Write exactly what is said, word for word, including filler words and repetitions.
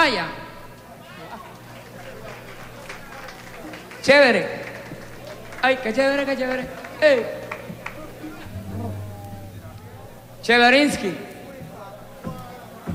Vaya. Chévere. Ay, qué chévere, qué chévere. Ey. Chéverinsky.